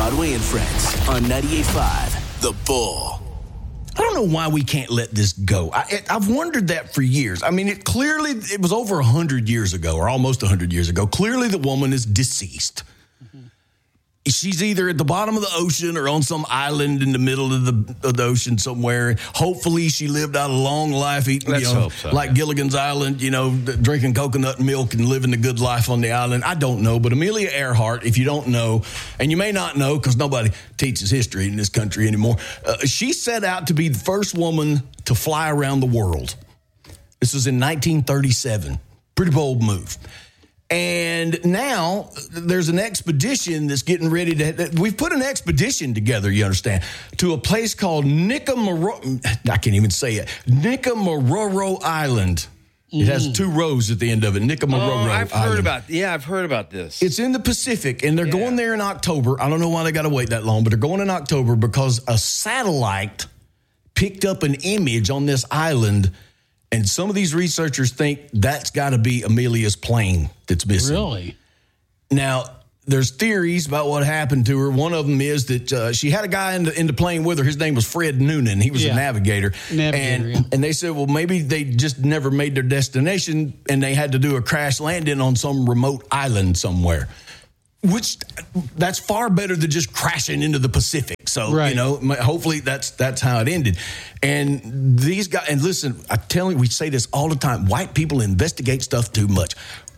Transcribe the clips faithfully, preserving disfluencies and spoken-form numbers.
Broadway and Friends on ninety-eight point five The Bull. I don't know why we can't let this go. I, it, I've wondered that for years. I mean, it clearly, it was over one hundred years ago, or almost one hundred years ago. Clearly, the woman is deceased. Mm-hmm. She's either at the bottom of the ocean or on some island in the middle of the, of the ocean somewhere. Hopefully, she lived out a long life eating, Let's you know, hope so, like yeah. Gilligan's Island, you know, drinking coconut milk and living the good life on the island. I don't know. But Amelia Earhart, if you don't know, and you may not know because nobody teaches history in this country anymore, uh, she set out to be the first woman to fly around the world. This was in nineteen thirty-seven. Pretty bold move. And now there's an expedition that's getting ready to, we've put an expedition together, you understand, to a place called Nikumaroro, I can't even say it, Nikumaroro Island. It has two rows at the end of it, Nikumaroro Oh, I've Island. heard about, yeah, I've heard about this. It's in the Pacific, and they're Yeah. going there in October. I don't know why they got to wait that long, but they're going in October because a satellite picked up an image on this island. And some of these researchers think that's got to be Amelia's plane that's missing. Really? Now, there's theories about what happened to her. One of them is that uh, she had a guy in the, in the plane with her. His name was Fred Noonan. He was Yeah. a navigator. Navigator, and, yeah. and they said, well, maybe they just never made their destination and they had to do a crash landing on some remote island somewhere. Which, that's far better than just crashing into the Pacific. So, Right. you know, hopefully that's that's how it ended. And these guys, and listen, I tell you, we say this all the time. White people investigate stuff too much.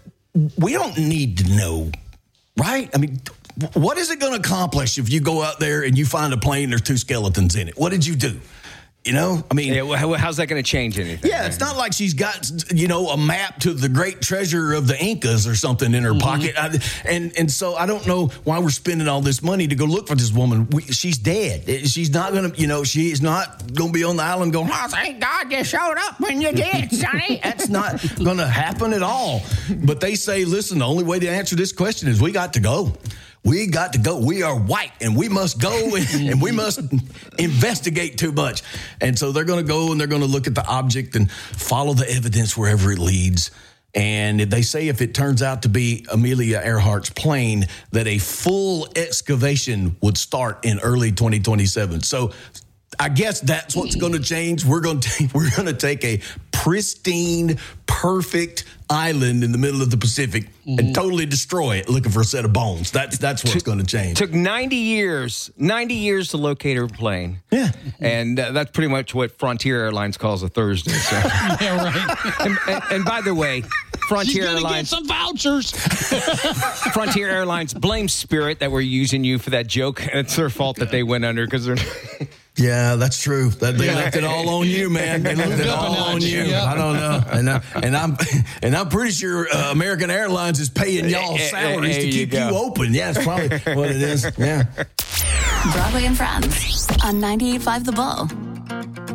We don't need to know, right? I mean, what is it going to accomplish if you go out there and you find a plane and there's two skeletons in it? What did you do? You know, I mean, Yeah, well, how's that going to change anything? yeah, it's not like she's got, you know, a map to the great treasure of the Incas or something in her pocket. I, and and so I don't know why we're spending all this money to go look for this woman. We, she's dead. She's not going to, you know, she is not going to be on the island going, oh, thank God you showed up when you did, Sonny. That's not going to happen at all. But they say, listen, the only way to answer this question is we got to go. We got to go. We are white, and we must go, and, and we must investigate too much. And so they're going to go, and they're going to look at the object and follow the evidence wherever it leads. And they say if it turns out to be Amelia Earhart's plane, that a full excavation would start in early twenty twenty-seven. So I guess that's what's going to change. We're going to we're going to take a pristine, perfect island in the middle of the Pacific mm-hmm. and totally destroy it, looking for a set of bones. That's that's what's going to change. Took ninety years, ninety years to locate her plane. Yeah, and uh, that's pretty much what Frontier Airlines calls a Thursday. So. Yeah, right. and, and, and by the way, Frontier She's gonna Airlines, get some vouchers. Frontier Airlines blames Spirit that we're using you for that joke. It's their fault that they went under because they're. Yeah, that's true. That they yeah. left it all on you, man. They left it all on you. Yep. I don't know, and I, and I'm and I'm pretty sure uh, American Airlines is paying y'all salaries hey, hey, to keep you, you open. Yeah, it's probably what it is. Yeah. Broadway and Friends on ninety-eight point five The Bull.